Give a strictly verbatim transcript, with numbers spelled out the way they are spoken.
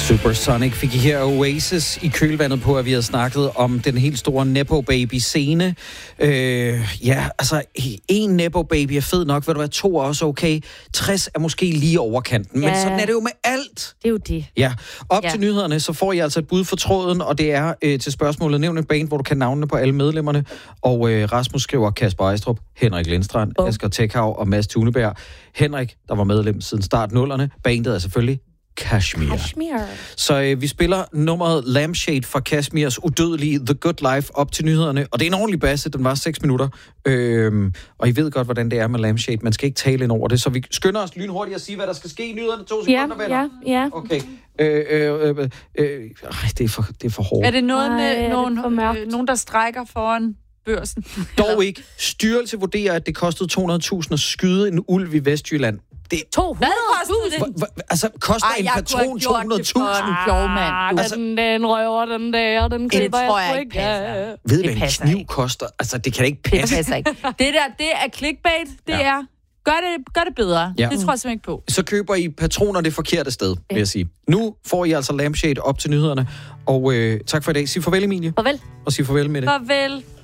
Supersonic fik I her Oasis i kølvandet på, at vi havde snakket om den helt store Nepo Baby-scene. Øh, ja, altså, en Nepo Baby er fed nok, vil du være to er også okay. tres er måske lige overkanten, ja. Men sådan er det jo med alt. Det er jo det. Ja, op ja. til nyhederne, så får I altså et bud for tråden, og det er øh, til spørgsmålet nævn et band, hvor du kan navnene på alle medlemmerne. Og øh, Rasmus skriver Kasper Ejstrup, Henrik Lindstrand, oh. Asger Tekhav og Mads Thuneberg. Henrik, der var medlem siden start nullerne. Bandet er selvfølgelig Kashmir. Kashmir. Så øh, vi spiller nummeret Lampshade fra Kashmirs udødelige The Good Life op til nyhederne. Og det er en ordentlig basse, den var seks minutter. Øhm, og I ved godt, hvordan det er med Lampshade. Man skal ikke tale ind over det, så vi skynder os lynhurtigt at sige, hvad der skal ske i nyhederne. To sekunder, ja, venner. Ja, ja. Okay. Øh, øh, øh, øh, øh, det, er for, det er for hårdt. Er det noget Ej, med er nogen, det øh, nogen, der strækker foran børsen? Dog ikke. Styrelse vurderer, at det kostede to hundrede tusind at skyde en ulv i Vestjylland. Det to hundrede tusind? Altså, koster Ej, en patron to hundrede tusind? Ah, altså, den, den røver, den der, den køber det tror jeg jeg ikke passer. Ved du, hvad en kniv ikke. koster? Altså, det kan da ikke passe. Det passer ikke. Det der, det er clickbait. Det ja. er, gør det, gør det bedre. Ja. Det tror jeg simpelthen ikke på. Så køber I patroner det forkerte sted, vil jeg sige. Nu får I altså Lampshade op til nyhederne. Og øh, tak for i dag. Sig farvel, Emilie. Farvel. Og sig farvel med det. Farvel.